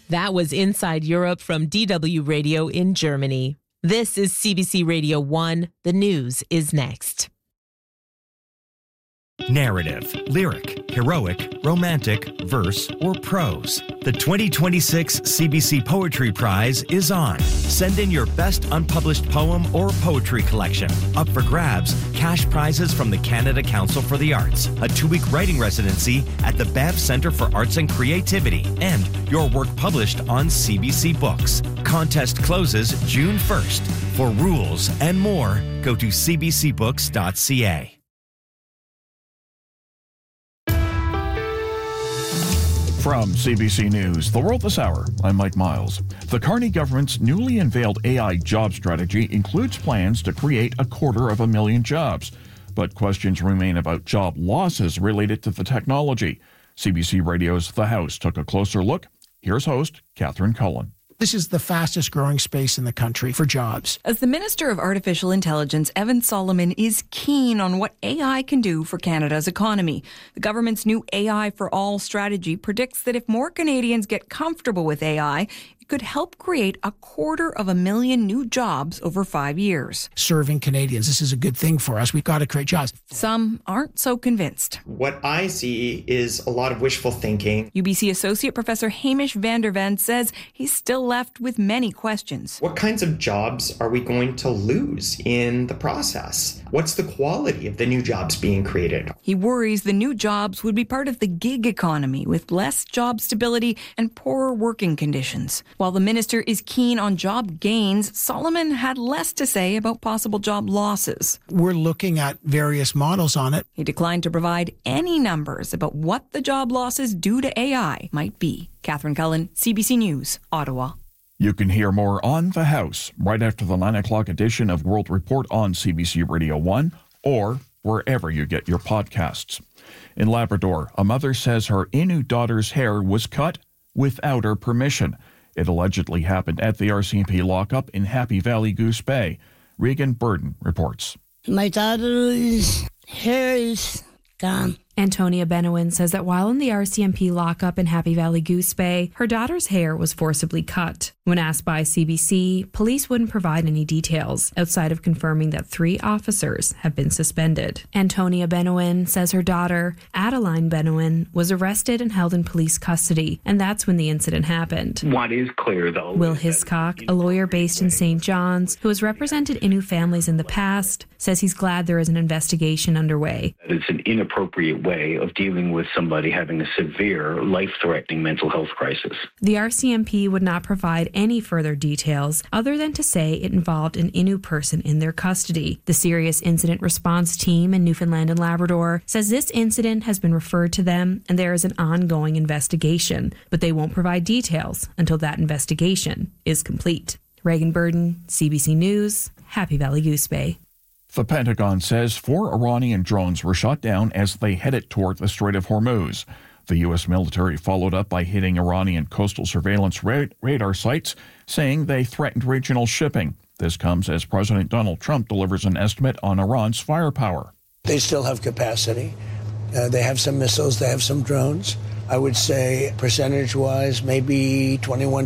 That was Inside Europe from DW Radio in Germany. This is CBC Radio 1. The news is next. Narrative, lyric, heroic, romantic, verse, or prose. The 2026 CBC Poetry Prize is on. Send in your best unpublished poem or poetry collection. Up for grabs, cash prizes from the Canada Council for the Arts, a 2-week writing residency at the Banff Centre for Arts and Creativity, and your work published on CBC Books. Contest closes June 1st. For rules and more, go to cbcbooks.ca. From CBC News, The World This Hour, I'm Mike Miles. The Carney government's newly unveiled AI job strategy includes plans to create 250,000 jobs. But questions remain about job losses related to the technology. CBC Radio's The House took a closer look. Here's host Catherine Cullen. This is the fastest growing space in the country for jobs. As the Minister of Artificial Intelligence, Evan Solomon, is keen on what AI can do for Canada's economy. The government's new AI for All strategy predicts that if more Canadians get comfortable with AI, it could help create 250,000 new jobs over 5 years. Serving Canadians, this is a good thing for us. We've got to create jobs. Some aren't so convinced. What I see is a lot of wishful thinking. UBC Associate Professor Hamish van der Ven says he's still left with many questions. What kinds of jobs are we going to lose in the process? What's the quality of the new jobs being created? He worries the new jobs would be part of the gig economy with less job stability and poorer working conditions. While the minister is keen on job gains, Solomon had less to say about possible job losses. We're looking at various models on it. He declined to provide any numbers about what the job losses due to AI might be. Catherine Cullen, CBC News, Ottawa. You can hear more on The House right after the 9 o'clock edition of World Report on CBC Radio 1 or wherever you get your podcasts. In Labrador, a mother says her Innu daughter's hair was cut without her permission. It allegedly happened at the RCMP lockup in Happy Valley Goose Bay. Regan Burden reports. My daughter's hair is gone. Antonia Benowin says that while in the RCMP lockup in Happy Valley Goose Bay, her daughter's hair was forcibly cut. When asked by CBC, police wouldn't provide any details, outside of confirming that 3 officers have been suspended. Antonia Benowin says her daughter, Adeline Benowin, was arrested and held in police custody, and that's when the incident happened. What is clear, though... Will Hiscock, a lawyer based in St. John's, who has represented Innu families in the past, says he's glad there is an investigation underway. It's an inappropriate way of dealing with somebody having a severe, life-threatening mental health crisis. The RCMP would not provide any further details other than to say it involved an Innu person in their custody. The Serious Incident Response Team in Newfoundland and Labrador says this incident has been referred to them and there is an ongoing investigation, but they won't provide details until that investigation is complete. Regan Burden, CBC News, Happy Valley Goose Bay. The Pentagon says 4 Iranian drones were shot down as they headed toward the Strait of Hormuz. The U.S. military followed up by hitting Iranian coastal surveillance radar sites, saying they threatened regional shipping. This comes as President Donald Trump delivers an estimate on Iran's firepower. They still have capacity. They have some missiles. They have some drones. I would say percentage-wise, maybe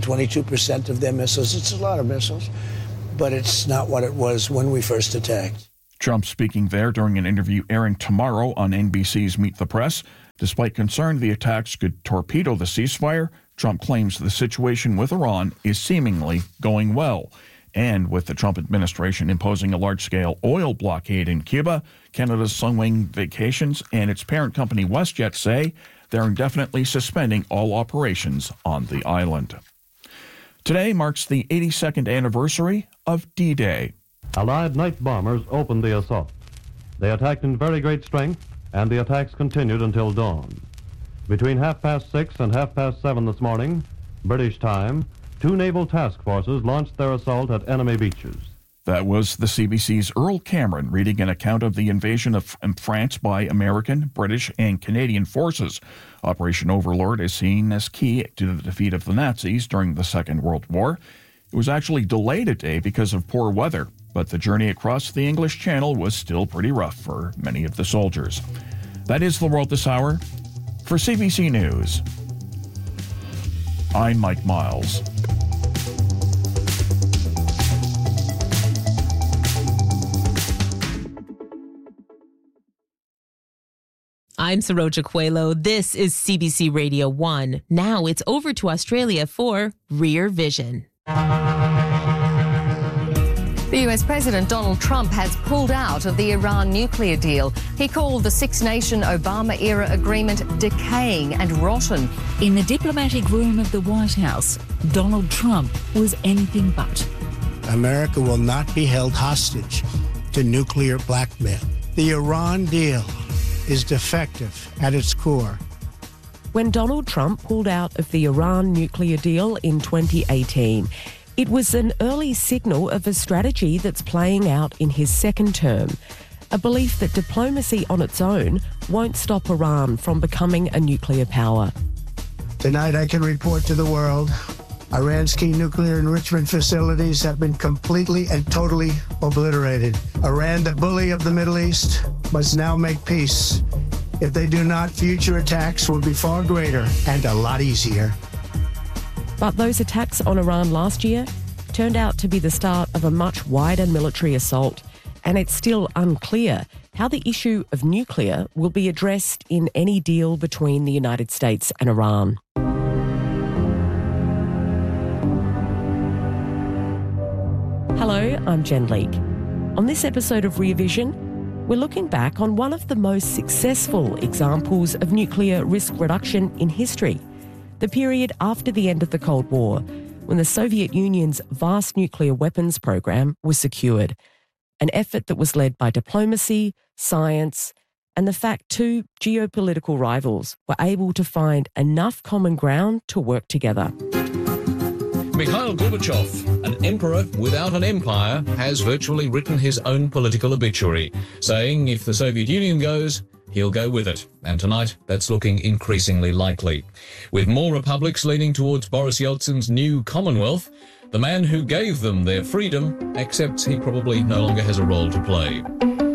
22% of their missiles. It's a lot of missiles, but it's not what it was when we first attacked. Trump speaking there during an interview airing tomorrow on NBC's Meet the Press. Despite concern the attacks could torpedo the ceasefire, Trump claims the situation with Iran is seemingly going well. And with the Trump administration imposing a large-scale oil blockade in Cuba, Canada's Sunwing Vacations and its parent company WestJet say they're indefinitely suspending all operations on the island. Today marks the 82nd anniversary of D-Day. Allied night bombers opened the assault. They attacked in very great strength, and the attacks continued until dawn. Between 6:30 and 7:30 this morning, British time, 2 naval task forces launched their assault at enemy beaches. That was the CBC's Earl Cameron reading an account of the invasion of France by American, British, and Canadian forces. Operation Overlord is seen as key to the defeat of the Nazis during the Second World War. It was actually delayed a day because of poor weather, but the journey across the English Channel was still pretty rough for many of the soldiers. That is The World This Hour. For CBC News, I'm Mike Miles. I'm Saroja Coelho. This is CBC Radio 1. Now it's over to Australia for Rear Vision. The US President Donald Trump has pulled out of the Iran nuclear deal. He called the six-nation Obama-era agreement decaying and rotten. In the diplomatic room of the White House, Donald Trump was anything but. America will not be held hostage to nuclear blackmail. The Iran deal is defective at its core. When Donald Trump pulled out of the Iran nuclear deal in 2018, it was an early signal of a strategy that's playing out in his second term, a belief that diplomacy on its own won't stop Iran from becoming a nuclear power. Tonight I can report to the world, Iran's key nuclear enrichment facilities have been completely and totally obliterated. Iran, the bully of the Middle East, must now make peace. If they do not, future attacks will be far greater and a lot easier. But those attacks on Iran last year turned out to be the start of a much wider military assault, and it's still unclear how the issue of nuclear will be addressed in any deal between the United States and Iran. Hello, I'm Jen Leake. On this episode of Rear Vision, we're looking back on one of the most successful examples of nuclear risk reduction in history, the period after the end of the Cold War, when the Soviet Union's vast nuclear weapons program was secured, an effort that was led by diplomacy, science, and the fact two geopolitical rivals were able to find enough common ground to work together. Mikhail Gorbachev, an emperor without an empire, has virtually written his own political obituary, saying if the Soviet Union goes, he'll go with it. And tonight, that's looking increasingly likely. With more republics leaning towards Boris Yeltsin's new Commonwealth, the man who gave them their freedom accepts he probably no longer has a role to play.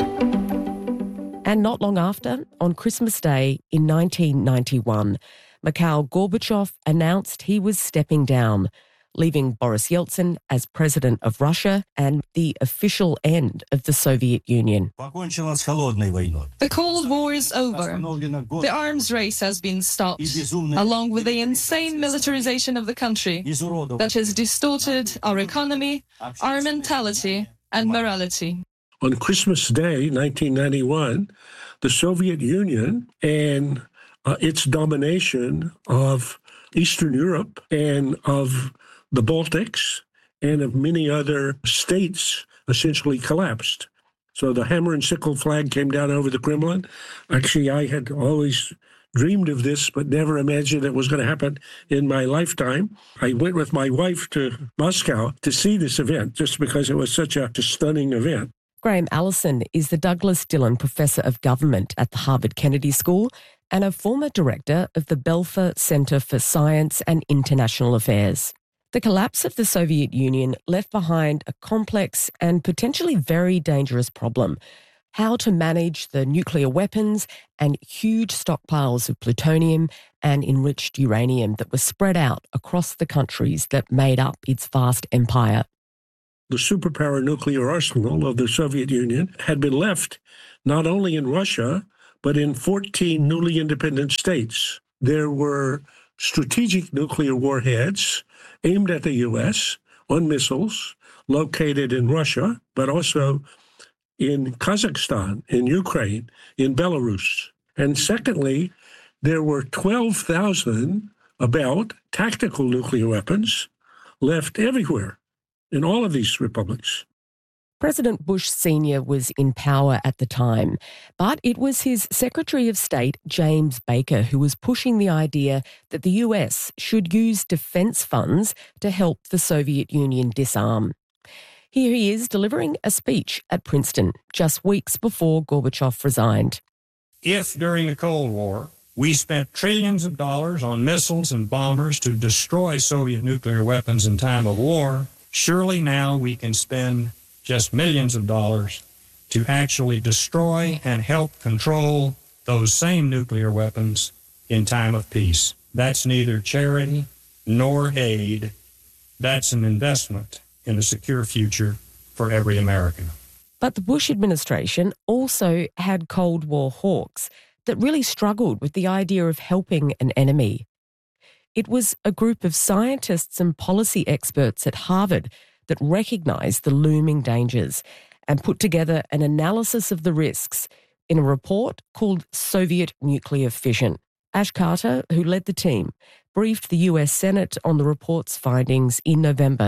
And not long after, on Christmas Day in 1991, Mikhail Gorbachev announced he was stepping down, leaving Boris Yeltsin as president of Russia and the official end of the Soviet Union. The Cold War is over. The arms race has been stopped, along with the insane militarization of the country that has distorted our economy, our mentality, and morality. On Christmas Day, 1991, the Soviet Union and its domination of Eastern Europe and of the Baltics and of many other states essentially collapsed. So the hammer and sickle flag came down over the Kremlin. Actually, I had always dreamed of this, but never imagined it was going to happen in my lifetime. I went with my wife to Moscow to see this event just because it was such a stunning event. Graham Allison is the Douglas Dillon Professor of Government at the Harvard Kennedy School and a former director of the Belfer Center for Science and International Affairs. The collapse of the Soviet Union left behind a complex and potentially very dangerous problem: how to manage the nuclear weapons and huge stockpiles of plutonium and enriched uranium that were spread out across the countries that made up its vast empire. The superpower nuclear arsenal of the Soviet Union had been left not only in Russia, but in 14 newly independent states. There were strategic nuclear warheads aimed at the U.S. on missiles located in Russia, but also in Kazakhstan, in Ukraine, in Belarus. And secondly, there were 12,000 about tactical nuclear weapons left everywhere in all of these republics. President Bush Sr. was in power at the time, but it was his Secretary of State, James Baker, who was pushing the idea that the US should use defence funds to help the Soviet Union disarm. Here he is delivering a speech at Princeton just weeks before Gorbachev resigned. If during the Cold War we spent trillions of dollars on missiles and bombers to destroy Soviet nuclear weapons in time of war, surely now we can spend just millions of dollars to actually destroy and help control those same nuclear weapons in time of peace. That's neither charity nor aid. That's an investment in a secure future for every American. But the Bush administration also had Cold War hawks that really struggled with the idea of helping an enemy. It was a group of scientists and policy experts at Harvard that recognised the looming dangers and put together an analysis of the risks in a report called Soviet Nuclear Fission. Ash Carter, who led the team, briefed the US Senate on the report's findings in November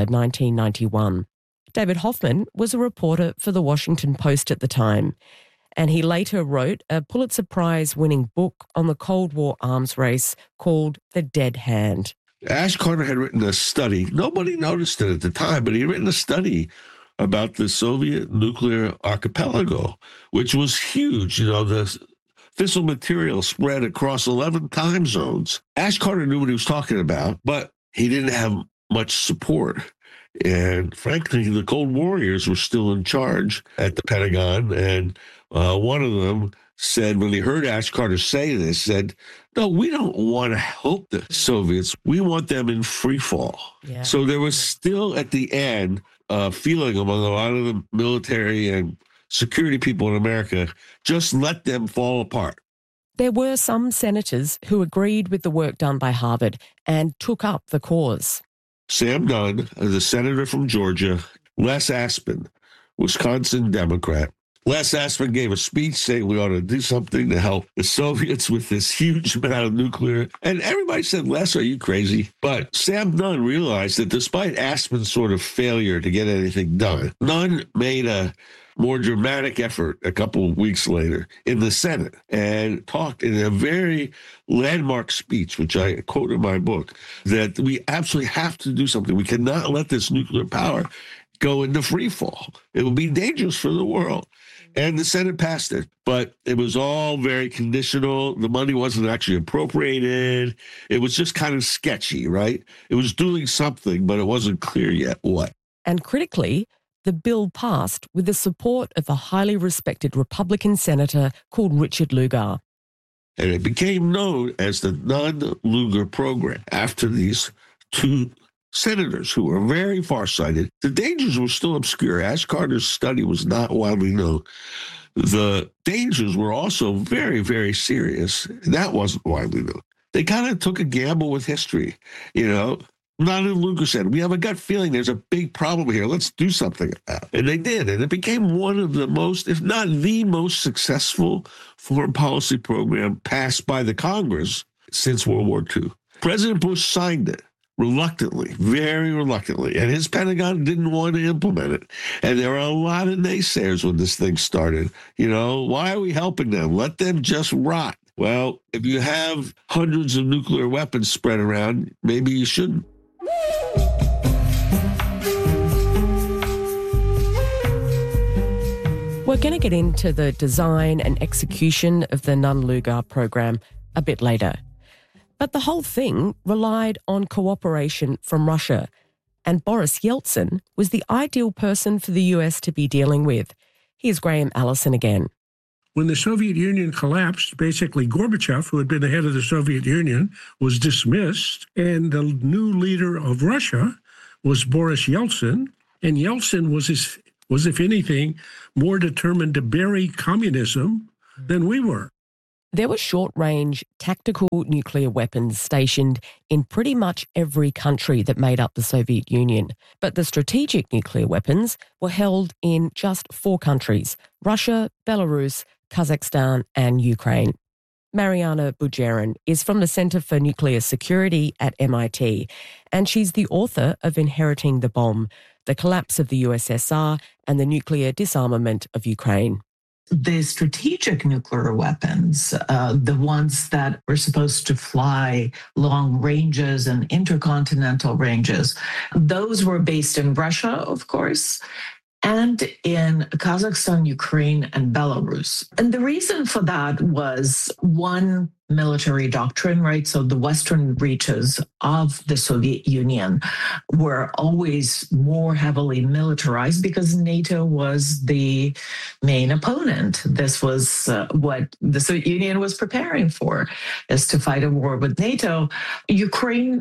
1991. David Hoffman was a reporter for The Washington Post at the time, and he later wrote a Pulitzer Prize-winning book on the Cold War arms race called The Dead Hand. Ash Carter had written a study. Nobody noticed it at the time, but he had written a study about the Soviet nuclear archipelago, which was huge. You know, the fissile material spread across 11 time zones. Ash Carter knew what he was talking about, but he didn't have much support. And frankly, the Cold Warriors were still in charge at the Pentagon. And one of them said, when he heard Ash Carter say this, said, no, we don't want to help the Soviets. We want them in free fall. Yeah. So there was still at the end a feeling among a lot of the military and security people in America, just let them fall apart. There were some senators who agreed with the work done by Harvard and took up the cause. Sam Nunn, the senator from Georgia, Les Aspin, Wisconsin Democrat. Les Aspin gave a speech saying we ought to do something to help the Soviets with this huge amount of nuclear. And everybody said, Les, are you crazy? But Sam Nunn realized that despite Aspin's sort of failure to get anything done, Nunn made a more dramatic effort a couple of weeks later in the Senate and talked in a very landmark speech, which I quote in my book, that we absolutely have to do something. We cannot let this nuclear power go into free fall. It will be dangerous for the world. And the Senate passed it, but it was all very conditional. The money wasn't actually appropriated. It was just kind of sketchy, right? It was doing something, but it wasn't clear yet what. And critically, the bill passed with the support of a highly respected Republican senator called Richard Lugar. And it became known as the Nunn-Lugar program after these two senators who were very farsighted. The dangers were still obscure. Ash Carter's study was not widely known. The dangers were also very, very serious. That wasn't widely known. They kind of took a gamble with history, you know. Nunn-Lugar said, we have a gut feeling there's a big problem here. Let's do something about it. And they did. And it became one of the most, if not the most successful foreign policy program passed by the Congress since World War II. President Bush signed it reluctantly, very reluctantly. And his Pentagon didn't want to implement it. And there were a lot of naysayers when this thing started. You know, why are we helping them? Let them just rot. Well, if you have hundreds of nuclear weapons spread around, maybe you shouldn't. We're going to get into the design and execution of the Nunn-Lugar program a bit later. But the whole thing relied on cooperation from Russia, and Boris Yeltsin was the ideal person for the US to be dealing with. Here's Graham Allison again. When the Soviet Union collapsed, basically Gorbachev, who had been the head of the Soviet Union, was dismissed, and the new leader of Russia was Boris Yeltsin, and Yeltsin was, if anything, more determined to bury communism than we were. There were short-range tactical nuclear weapons stationed in pretty much every country that made up the Soviet Union. But the strategic nuclear weapons were held in just 4 countries: Russia, Belarus, Kazakhstan and Ukraine. Mariana Bujerin is from the Center for Nuclear Security at MIT, and she's the author of Inheriting the Bomb, The Collapse of the USSR and the Nuclear Disarmament of Ukraine. The strategic nuclear weapons, the ones that were supposed to fly long ranges and intercontinental ranges, those were based in Russia, of course, and in Kazakhstan, Ukraine, and Belarus. And the reason for that was one military doctrine, right? So the western reaches of the Soviet Union were always more heavily militarized because NATO was the main opponent. This was what the Soviet Union was preparing for, is to fight a war with NATO. Ukraine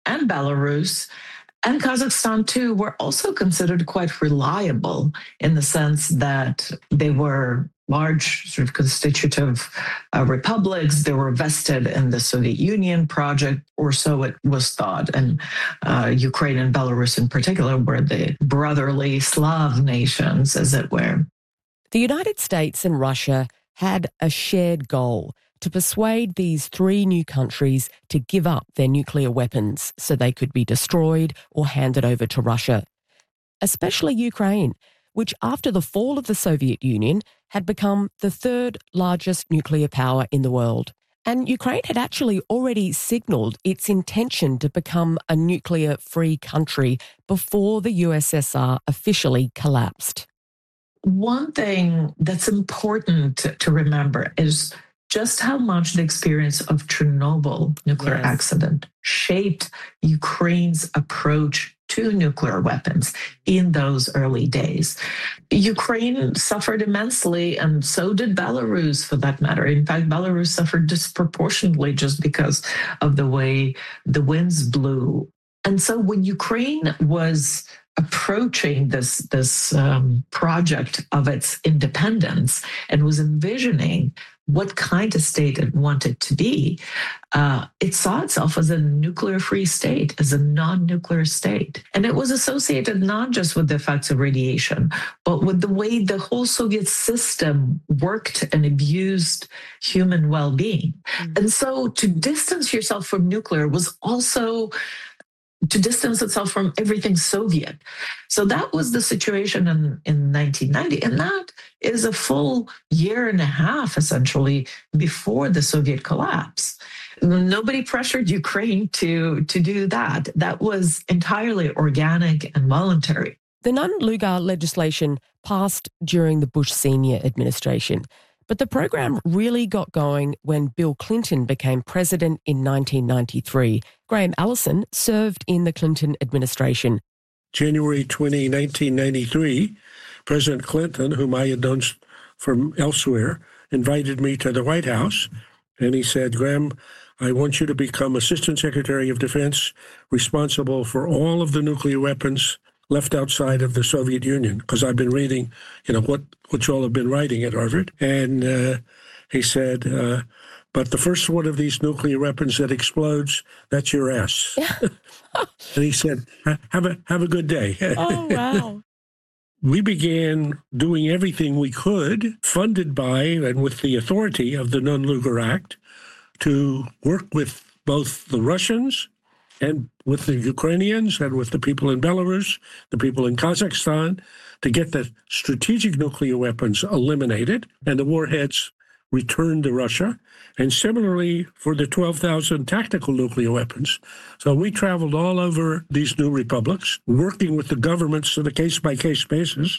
and Belarus and Kazakhstan, too, were also considered quite reliable in the sense that they were large sort of constitutive republics. They were vested in the Soviet Union project, or so it was thought. And Ukraine and Belarus in particular were the brotherly Slav nations, as it were. The United States and Russia had a shared goal to persuade these three new countries to give up their nuclear weapons so they could be destroyed or handed over to Russia, especially Ukraine, which after the fall of the Soviet Union had become the third largest nuclear power in the world. And Ukraine had actually already signalled its intention to become a nuclear-free country before the USSR officially collapsed. One thing that's important to remember is just how much the experience of Chernobyl nuclear accident shaped Ukraine's approach to nuclear weapons in those early days. Ukraine suffered immensely, and so did Belarus, for that matter. In fact, Belarus suffered disproportionately just because of the way the winds blew. And so when Ukraine was approaching this project of its independence and was envisioning what kind of state it wanted to be, it saw itself as a nuclear-free state, as a non-nuclear state. And it was associated not just with the effects of radiation, but with the way the whole Soviet system worked and abused human well-being. And so to distance yourself from nuclear was also to distance itself from everything Soviet. So that was the situation in 1990. And that is a full year and a half, essentially, before the Soviet collapse. Nobody pressured Ukraine to do that. That was entirely organic and voluntary. The Nunn-Lugar legislation passed during the Bush Senior administration, but the program really got going when Bill Clinton became president in 1993. Graham Allison served in the Clinton administration. January 20, 1993, President Clinton, whom I had known from elsewhere, invited me to the White House, and he said, Graham, I want you to become Assistant Secretary of Defense, responsible for all of the nuclear weapons left outside of the Soviet Union, because I've been reading, what you all have been writing at Harvard. And he said, but the first one of these nuclear weapons that explodes, that's your ass. And he said, have a good day. Oh, wow. We began doing everything we could, funded by and with the authority of the Nunn-Lugar Act, to work with both the Russians and with the Ukrainians and with the people in Belarus, the people in Kazakhstan, to get the strategic nuclear weapons eliminated and the warheads returned to Russia, and similarly for the 12,000 tactical nuclear weapons. So we traveled all over these new republics, working with the governments on a case-by-case basis.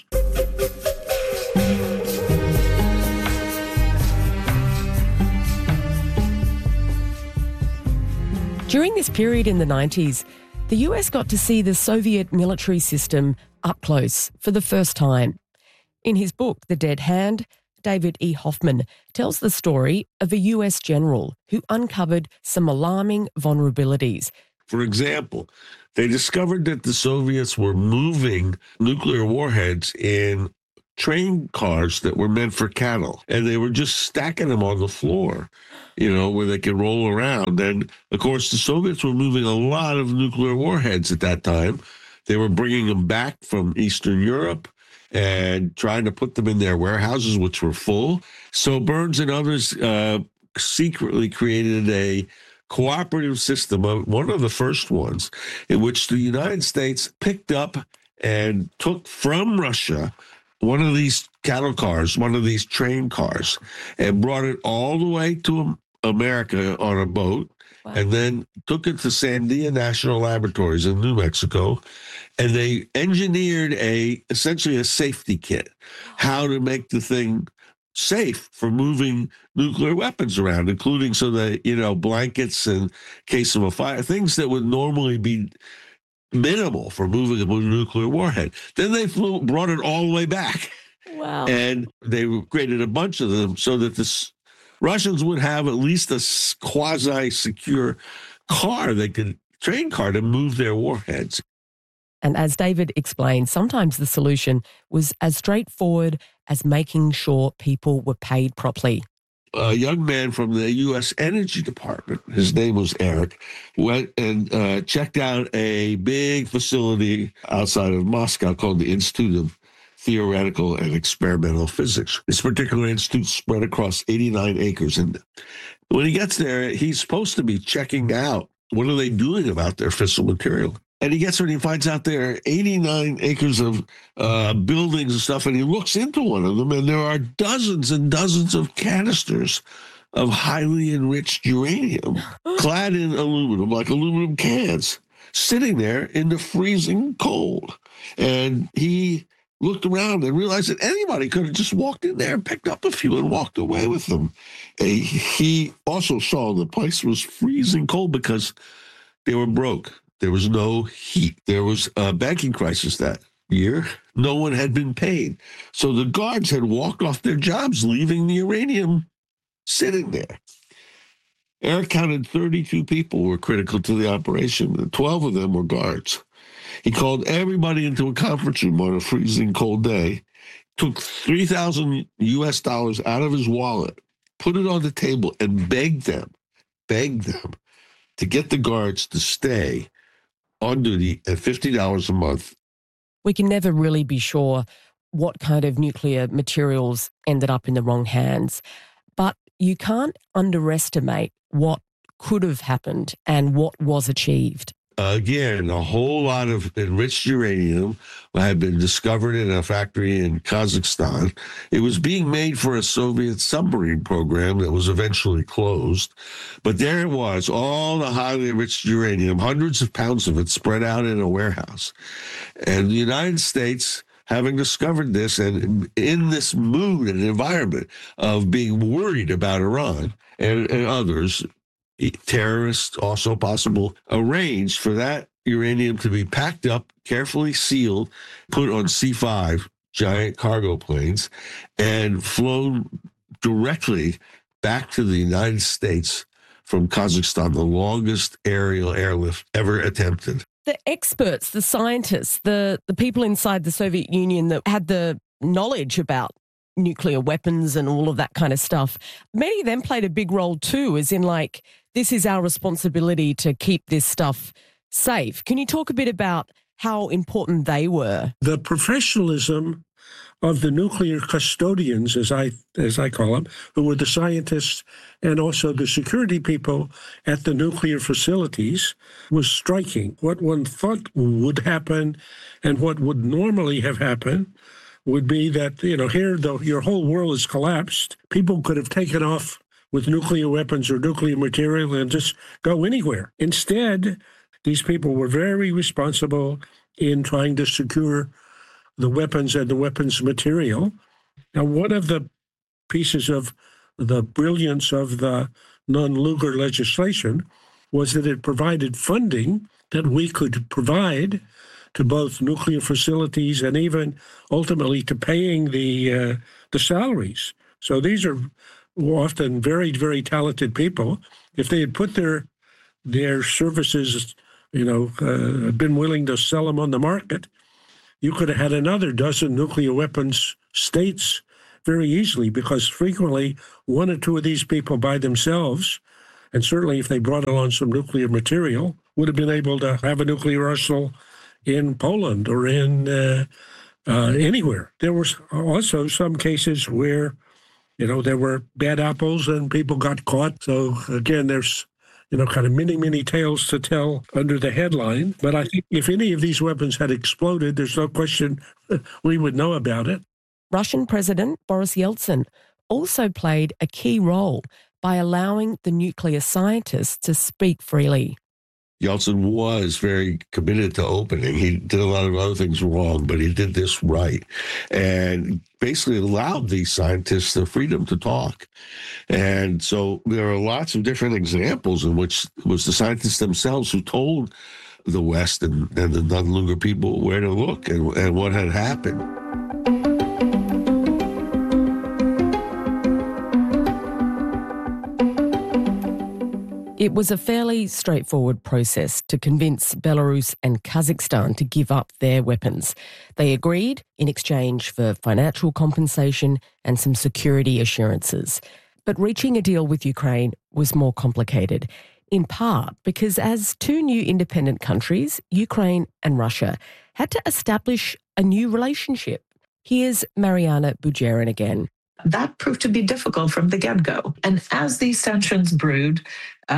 During this period in the 90s, the US got to see the Soviet military system up close for the first time. In his book, The Dead Hand, David E. Hoffman tells the story of a US general who uncovered some alarming vulnerabilities. For example, they discovered that the Soviets were moving nuclear warheads in train cars that were meant for cattle, and they were just stacking them on the floor, where they could roll around. And, of course, the Soviets were moving a lot of nuclear warheads at that time. They were bringing them back from Eastern Europe and trying to put them in their warehouses, which were full. So Burns and others secretly created a cooperative system, one of the first ones, in which the United States picked up and took from Russia one of these cattle cars, one of these train cars, and brought it all the way to America on a boat. Wow. And then took it to Sandia National Laboratories in New Mexico, and they engineered essentially a safety kit, how to make the thing safe for moving nuclear weapons around, including so that, blankets in case of a fire, things that would normally be minimal for moving a nuclear warhead. Then they brought it all the way back. Wow. And they created a bunch of them so that the Russians would have at least a quasi-secure car they could train car to move their warheads. And as David explained, sometimes the solution was as straightforward as making sure people were paid properly. A young man from the U.S. Energy Department, his name was Eric, went and checked out a big facility outside of Moscow called the Institute of Theoretical and Experimental Physics. This particular institute spread across 89 acres. And when he gets there, he's supposed to be checking out what are they doing about their fissile material. And he gets there and he finds out there are 89 acres of buildings and stuff, and he looks into one of them, and there are dozens and dozens of canisters of highly enriched uranium clad in aluminum, like aluminum cans, sitting there in the freezing cold. And he looked around and realized that anybody could have just walked in there and picked up a few and walked away with them. He also saw the place was freezing cold because they were broke. There was no heat. There was a banking crisis that year. No one had been paid. So the guards had walked off their jobs, leaving the uranium sitting there. Eric counted 32 people were critical to the operation, and 12 of them were guards. He called everybody into a conference room on a freezing cold day, took $3,000 US out of his wallet, put it on the table, and begged them to get the guards to stay on duty at $50 a month. We can never really be sure what kind of nuclear materials ended up in the wrong hands, but you can't underestimate what could have happened and what was achieved. Again, a whole lot of enriched uranium had been discovered in a factory in Kazakhstan. It was being made for a Soviet submarine program that was eventually closed. But there it was, all the highly enriched uranium, hundreds of pounds of it spread out in a warehouse. And the United States, having discovered this and in this mood and environment of being worried about Iran and others, terrorists also possible, arranged for that uranium to be packed up, carefully sealed, put on C-5 giant cargo planes, and flown directly back to the United States from Kazakhstan, the longest aerial airlift ever attempted. The experts, the scientists, the people inside the Soviet Union that had the knowledge about nuclear weapons and all of that kind of stuff, many of them played a big role too, as in like, this is our responsibility to keep this stuff safe. Can you talk a bit about how important they were? The professionalism of the nuclear custodians, as I call them, who were the scientists and also the security people at the nuclear facilities, was striking. What one thought would happen and what would normally have happened would be that, here, though your whole world has collapsed, people could have taken off with nuclear weapons or nuclear material and just go anywhere. Instead, these people were very responsible in trying to secure the weapons and the weapons material. Now, one of the pieces of the brilliance of the non-Lugar legislation was that it provided funding that we could provide to both nuclear facilities and even ultimately to paying the salaries. So these are often very, very talented people. If they had put their services, been willing to sell them on the market, you could have had another dozen nuclear weapons states very easily, because frequently one or two of these people by themselves, and certainly if they brought along some nuclear material, would have been able to have a nuclear arsenal in Poland or in anywhere. There was also some cases where, there were bad apples and people got caught. So again, there's, kind of many tales to tell under the headline. But I think if any of these weapons had exploded, there's no question we would know about it. Russian President Boris Yeltsin also played a key role by allowing the nuclear scientists to speak freely. Yeltsin was very committed to opening. He did a lot of other things wrong, but he did this right, and basically allowed these scientists the freedom to talk. And so there are lots of different examples in which it was the scientists themselves who told the West and the non-Lugar people where to look and what had happened. It was a fairly straightforward process to convince Belarus and Kazakhstan to give up their weapons. They agreed in exchange for financial compensation and some security assurances. But reaching a deal with Ukraine was more complicated, in part because as two new independent countries, Ukraine and Russia, had to establish a new relationship. Here's Mariana Bujerin again. That proved to be difficult from the get-go. And as these tensions brewed,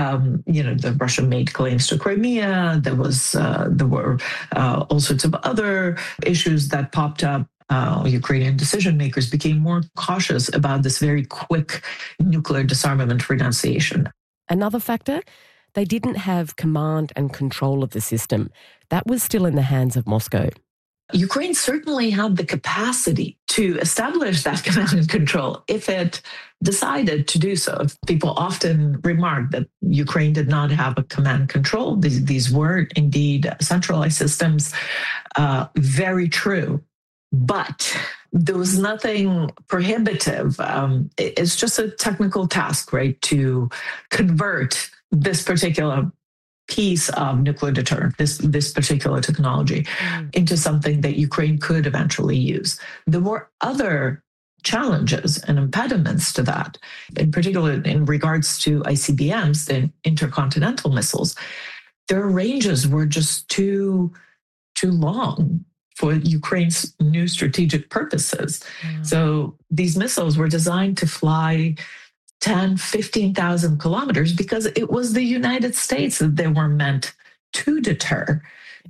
the Russia made claims to Crimea. There were all sorts of other issues that popped up. Ukrainian decision makers became more cautious about this very quick nuclear disarmament renunciation. Another factor, they didn't have command and control of the system. That was still in the hands of Moscow. Ukraine certainly had the capacity to establish that command and control if it decided to do so. People often remark that Ukraine did not have a command control. These were indeed centralized systems. Very true. But there was nothing prohibitive. It's just a technical task, right, to convert this particular piece of nuclear deterrent, this particular technology, into something that Ukraine could eventually use. There were other challenges and impediments to that, in particular in regards to ICBMs, the intercontinental missiles. Their ranges were just too long for Ukraine's new strategic purposes. So these missiles were designed to fly 10, 15,000 kilometers because it was the United States that they were meant to deter.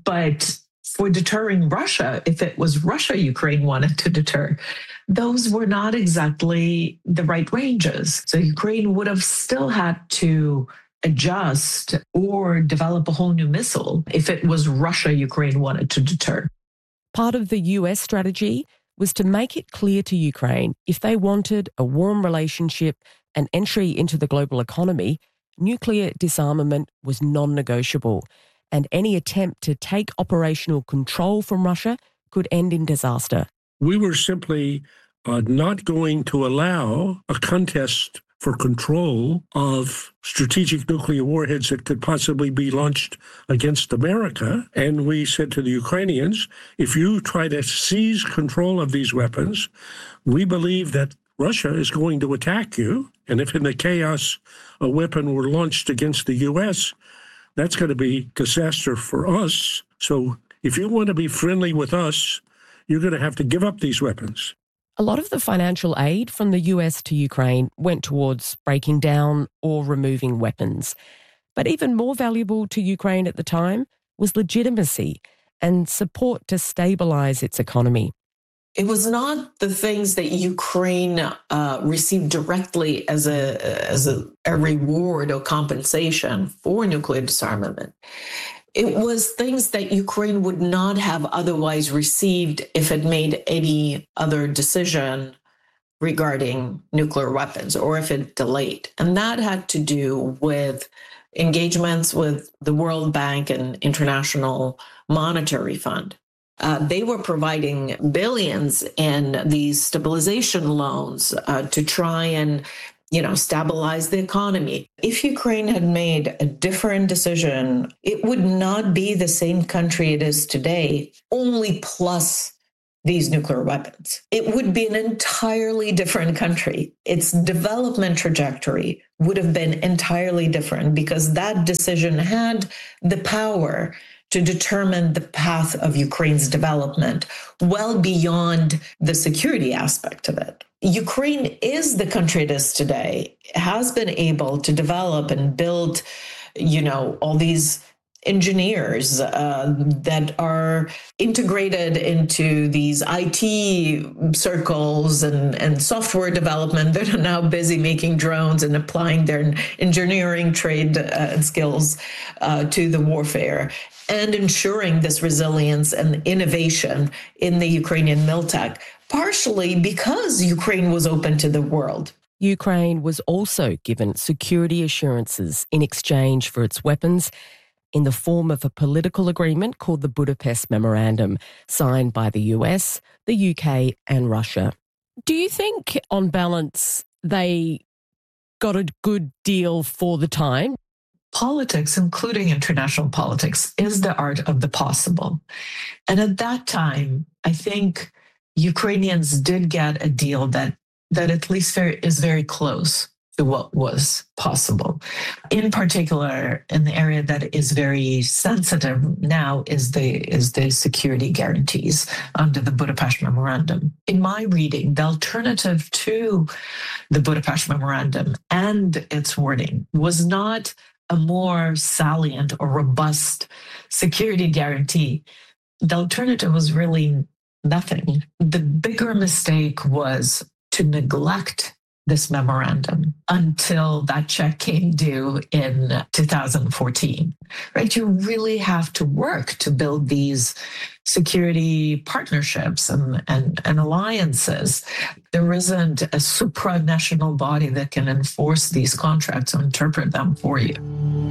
But for deterring Russia, if it was Russia Ukraine wanted to deter, those were not exactly the right ranges. So Ukraine would have still had to adjust or develop a whole new missile if it was Russia Ukraine wanted to deter. Part of the US strategy was to make it clear to Ukraine if they wanted a warm relationship and entry into the global economy, nuclear disarmament was non-negotiable, and any attempt to take operational control from Russia could end in disaster. We were simply not going to allow a contest for control of strategic nuclear warheads that could possibly be launched against America. And we said to the Ukrainians, if you try to seize control of these weapons, we believe that Russia is going to attack you. And if in the chaos a weapon were launched against the U.S., that's going to be disaster for us. So if you want to be friendly with us, you're going to have to give up these weapons. A lot of the financial aid from the US to Ukraine went towards breaking down or removing weapons. But even more valuable to Ukraine at the time was legitimacy and support to stabilise its economy. It was not the things that Ukraine received directly as a reward or compensation for nuclear disarmament. It was things that Ukraine would not have otherwise received if it made any other decision regarding nuclear weapons or if it delayed. And that had to do with engagements with the World Bank and International Monetary Fund. They were providing billions in these stabilization loans to try and stabilize the economy. If Ukraine had made a different decision, it would not be the same country it is today, only plus these nuclear weapons. It would be an entirely different country. Its development trajectory would have been entirely different because that decision had the power to determine the path of Ukraine's development well beyond the security aspect of it. Ukraine is the country it is today, has been able to develop and build, all these engineers that are integrated into these IT circles and software development that are now busy making drones and applying their engineering trade skills to the warfare and ensuring this resilience and innovation in the Ukrainian militech, partially because Ukraine was open to the world. Ukraine was also given security assurances in exchange for its weapons in the form of a political agreement called the Budapest Memorandum, signed by the US, the UK and Russia. Do you think, on balance, they got a good deal for the time? politics, including international politics, is the art of the possible. And at that time, I think Ukrainians did get a deal that at least is very close to what was possible. In particular, in the area that is very sensitive now is the security guarantees under the Budapest Memorandum. In my reading, the alternative to the Budapest Memorandum and its wording was not a more salient or robust security guarantee. The alternative was really nothing. The bigger mistake was to neglect this memorandum until that check came due in 2014, right? You really have to work to build these security partnerships and alliances. There isn't a supranational body that can enforce these contracts or interpret them for you.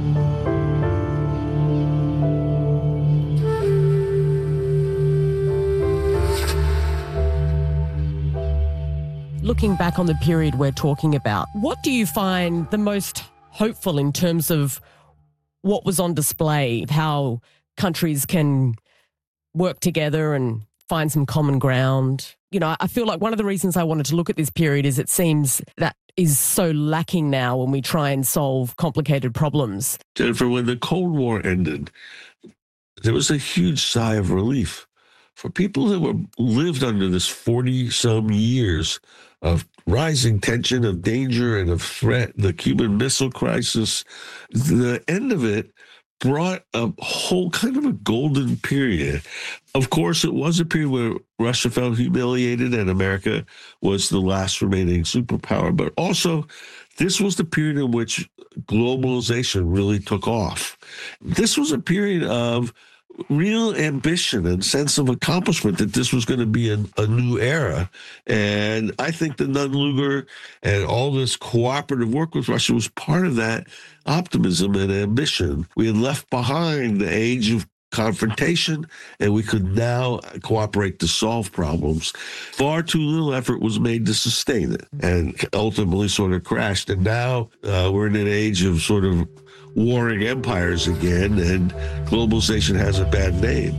Looking back on the period we're talking about, what do you find the most hopeful in terms of what was on display, how countries can work together and find some common ground? You know, I feel like one of the reasons I wanted to look at this period is it seems that is so lacking now when we try and solve complicated problems. Jennifer, when the Cold War ended, there was a huge sigh of relief for people that lived under this 40-some years of rising tension, of danger, and of threat, the Cuban Missile Crisis. The end of it brought a whole kind of a golden period. Of course, it was a period where Russia felt humiliated and America was the last remaining superpower, but also this was the period in which globalization really took off. This was a period of real ambition and sense of accomplishment that this was going to be a new era. And I think the Nunn-Lugar and all this cooperative work with Russia was part of that optimism and ambition. We had left behind the age of confrontation, and we could now cooperate to solve problems. Far too little effort was made to sustain it, and ultimately sort of crashed. And now we're in an age of sort of warring empires again, and globalization has a bad name.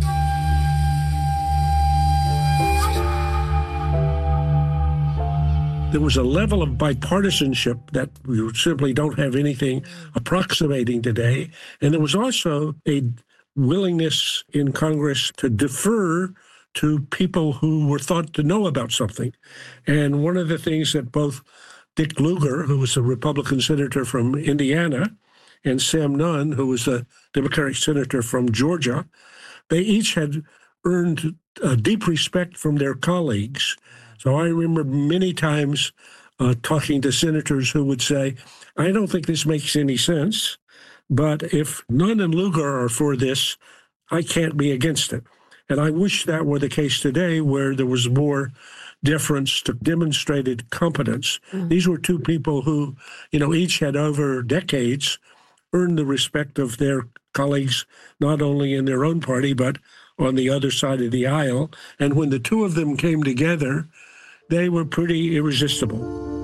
There was a level of bipartisanship that we simply don't have anything approximating today. And there was also a willingness in Congress to defer to people who were thought to know about something. And one of the things that both Dick Lugar, who was a Republican senator from Indiana, and Sam Nunn, who was a Democratic senator from Georgia, they each had earned deep respect from their colleagues. So I remember many times talking to senators who would say, I don't think this makes any sense, but if Nunn and Lugar are for this, I can't be against it. And I wish that were the case today, where there was more deference to demonstrated competence. These were two people who, each had over decades earned the respect of their colleagues, not only in their own party, but on the other side of the aisle. And when the two of them came together, they were pretty irresistible.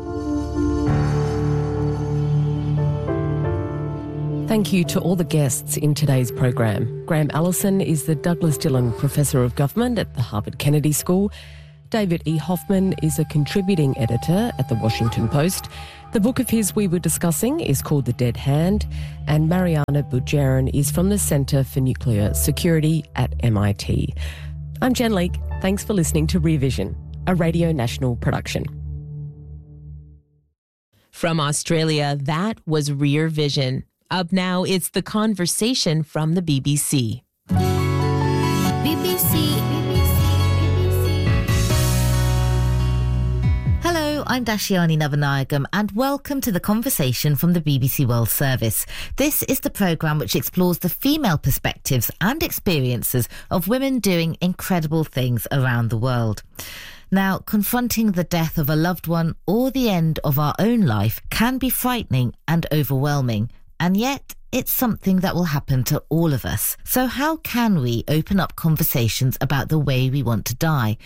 Thank you to all the guests in today's program. Graham Allison is the Douglas Dillon Professor of Government at the Harvard Kennedy School. David E. Hoffman is a contributing editor at The Washington Post. The book of his we were discussing is called The Dead Hand, and Mariana Budjarin is from the Center for Nuclear Security at MIT. I'm Jen Leake. Thanks for listening to Rear Vision, a Radio National production. From Australia, that was Rear Vision. Up now, it's The Conversation from the BBC. Hello, I'm Dashiani Navanayagam and welcome to The Conversation from the BBC World Service. This is the programme which explores the female perspectives and experiences of women doing incredible things around the world. Now, confronting the death of a loved one or the end of our own life can be frightening and overwhelming, and yet it's something that will happen to all of us. So how can we open up conversations about the way we want to die?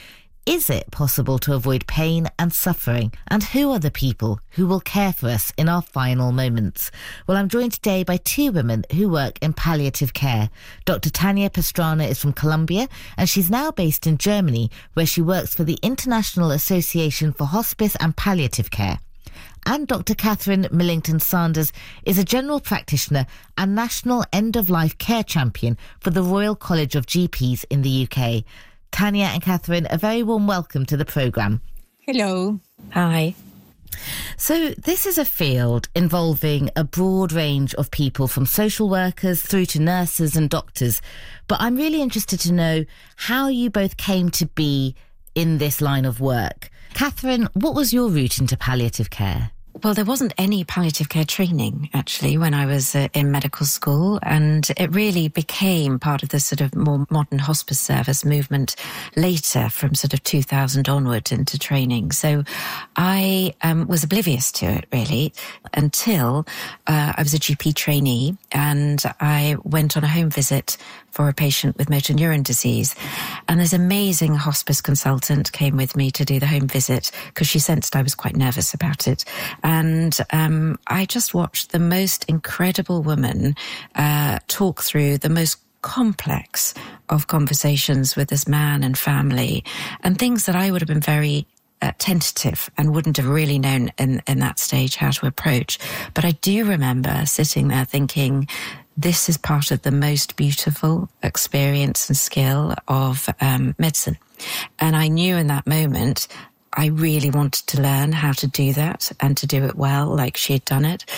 Is it possible to avoid pain and suffering? And who are the people who will care for us in our final moments? Well, I'm joined today by two women who work in palliative care. Dr. Tanya Pastrana is from Colombia, and she's now based in Germany, where she works for the International Association for Hospice and Palliative Care. And Dr. Catherine Millington Sanders is a general practitioner and national end-of-life care champion for the Royal College of GPs in the UK. Tanya and Catherine, a very warm welcome to the programme. Hello. Hi. So this is a field involving a broad range of people, from social workers through to nurses and doctors. But I'm really interested to know how you both came to be in this line of work. Catherine, what was your route into palliative care? Well, there wasn't any palliative care training, actually, when I was in medical school, and it really became part of the sort of more modern hospice service movement later, from sort of 2000 onward into training. So I was oblivious to it, really, until I was a GP trainee, and I went on a home visit for a patient with motor neuron disease. And this amazing hospice consultant came with me to do the home visit because she sensed I was quite nervous about it. And I just watched the most incredible woman talk through the most complex of conversations with this man and family, and things that I would have been very tentative and wouldn't have really known in that stage how to approach. But I do remember sitting there thinking, this is part of the most beautiful experience and skill of medicine. And I knew in that moment I really wanted to learn how to do that and to do it well, like she had done it.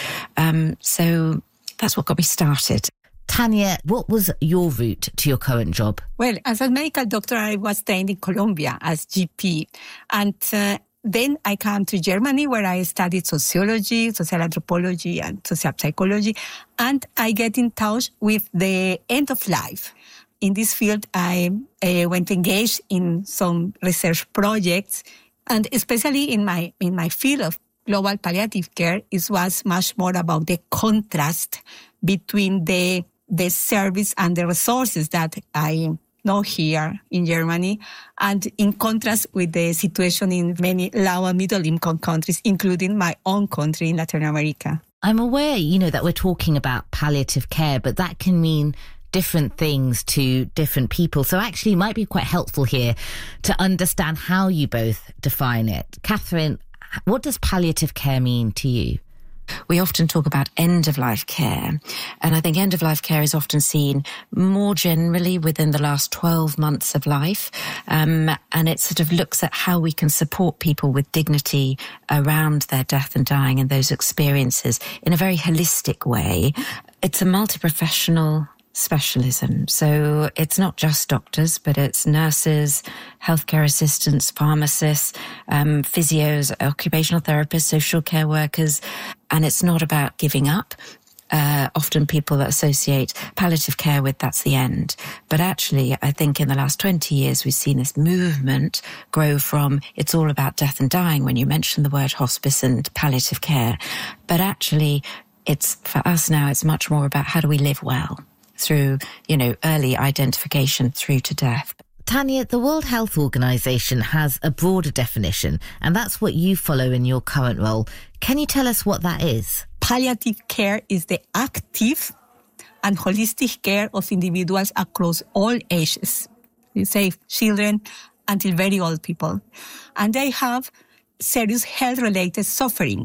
So that's what got me started. Tanya, what was your route to your current job? Well, as a medical doctor, I was trained in Colombia as GP. And then I came to Germany, where I studied sociology, social anthropology, and social psychology. And I get in touch with the end of life. In this field, I went engaged in some research projects, and especially in my field of global palliative care, it was much more about the contrast between the service and the resources that I know here in Germany, and in contrast with the situation in many low and middle income countries, including my own country in Latin America. I'm aware, that we're talking about palliative care, but that can mean different things to different people. So actually it might be quite helpful here to understand how you both define it. Catherine, what does palliative care mean to you? We often talk about end-of-life care, and I think end-of-life care is often seen more generally within the last 12 months of life, and it sort of looks at how we can support people with dignity around their death and dying and those experiences in a very holistic way. It's a multi-professional specialism. So it's not just doctors, but it's nurses, healthcare assistants, pharmacists, physios, occupational therapists, social care workers. And it's not about giving up. Often people associate palliative care with that's the end. But actually, I think in the last 20 years, we've seen this movement grow from it's all about death and dying when you mention the word hospice and palliative care. But actually, it's for us now, it's much more about how do we live well through, early identification through to death. Tanya, the World Health Organization has a broader definition, and that's what you follow in your current role. Can you tell us what that is? Palliative care is the active and holistic care of individuals across all ages. You say children until very old people. And they have serious health-related suffering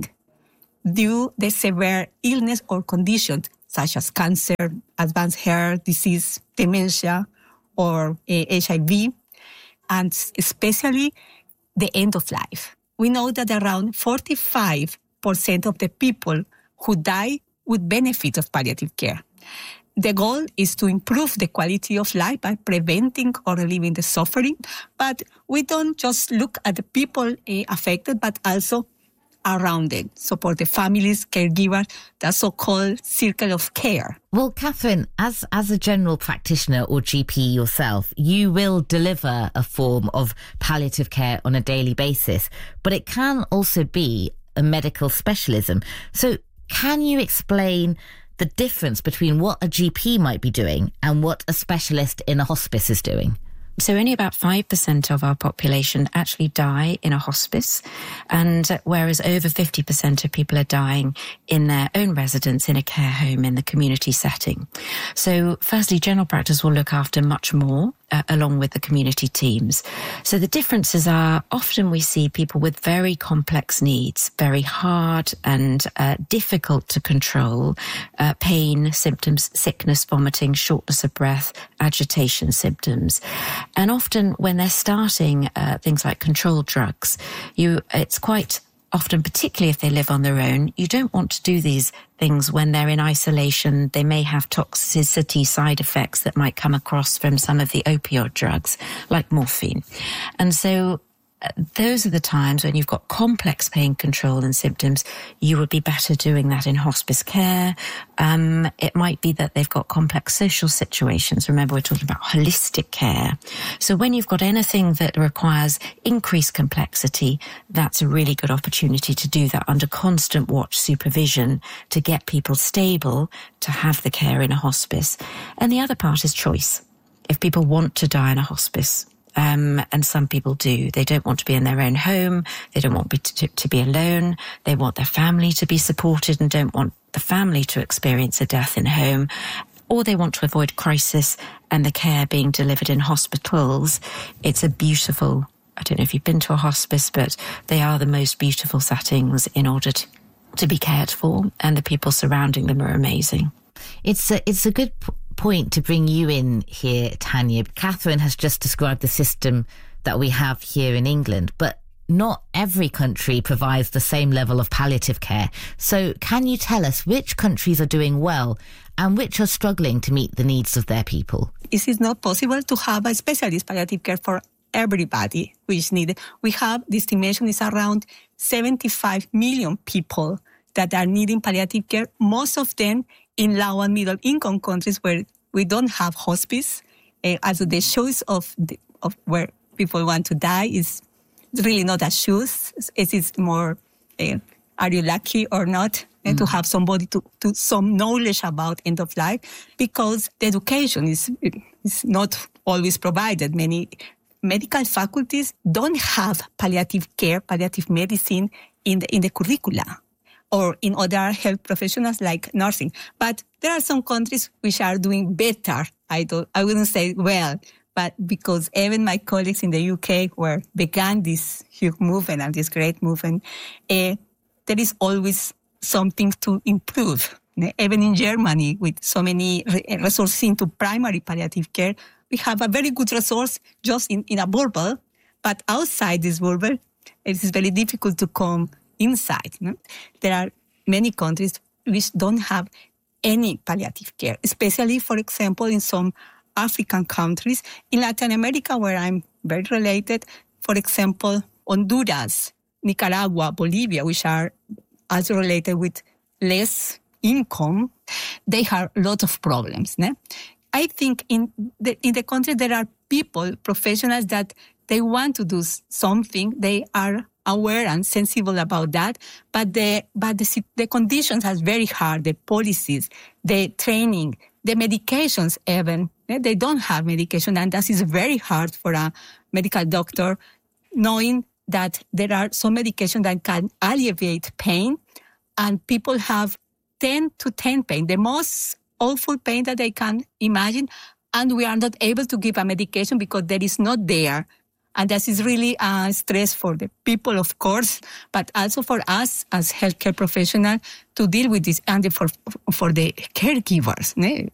due to severe illness or conditions such as cancer, advanced heart disease, dementia, or HIV, and especially the end of life. We know that around 45% of the people who die would benefit of palliative care. The goal is to improve the quality of life by preventing or relieving the suffering, but we don't just look at the people affected, but also around it, support the families, caregivers, the so-called circle of care. Well, Catherine, as a general practitioner or GP yourself, you will deliver a form of palliative care on a daily basis, but it can also be a medical specialism. So can you explain the difference between what a GP might be doing and what a specialist in a hospice is doing? So only about 5% of our population actually die in a hospice, and whereas over 50% of people are dying in their own residence in a care home in the community setting. So firstly, general practice will look after much more along with the community teams. So the differences are often we see people with very complex needs, very hard and difficult to control, pain symptoms, sickness, vomiting, shortness of breath, agitation symptoms. And often when they're starting things like controlled drugs, it's quite often, particularly if they live on their own, you don't want to do these things when they're in isolation. They may have toxicity side effects that might come across from some of the opioid drugs, like morphine. And so those are the times when you've got complex pain control and symptoms, you would be better doing that in hospice care. It might be that they've got complex social situations. Remember, we're talking about holistic care. So when you've got anything that requires increased complexity, that's a really good opportunity to do that under constant watch supervision to get people stable to have the care in a hospice. And the other part is choice. If people want to die in a hospice, and some people do. They don't want to be in their own home. They don't want to be alone. They want their family to be supported and don't want the family to experience a death in home. Or they want to avoid crisis and the care being delivered in hospitals. It's a beautiful, I don't know if you've been to a hospice, but they are the most beautiful settings in order to be cared for, and the people surrounding them are amazing. It's a good point to bring you in here, Tanya. Catherine has just described the system that we have here in England, but not every country provides the same level of palliative care. So can you tell us which countries are doing well and which are struggling to meet the needs of their people? It is not possible to have a specialist palliative care for everybody which needed. We have, the estimation is around 75 million people that are needing palliative care, most of them in low and middle income countries where we don't have hospice. Also the choice of where people want to die is really not a choice. It is more, are you lucky or not? And to have somebody to some knowledge about end of life, because the education is not always provided. Many medical faculties don't have palliative care, palliative medicine in the curricula, or in other health professionals like nursing. But there are some countries which are doing better. I wouldn't say well, but because even my colleagues in the UK began this huge movement and this great movement, there is always something to improve. Even in Germany, with so many resources into primary palliative care, we have a very good resource just in a bubble, but outside this bubble, it is very difficult to come inside. There are many countries which don't have any palliative care, especially, for example, in some African countries. In Latin America, where I'm very related, for example, Honduras, Nicaragua, Bolivia, which are also related with less income, they have a lot of problems. I think in the country there are people, professionals, that they want to do something. They are aware and sensible about that, but the conditions are very hard. The policies, the training, the medications even, they don't have medication, and that is very hard for a medical doctor, knowing that there are some medications that can alleviate pain, and people have 10 to 10 pain, the most awful pain that they can imagine, and we are not able to give a medication because there is not there. And that is really a stress for the people, of course, but also for us as healthcare professionals to deal with this, and for the caregivers.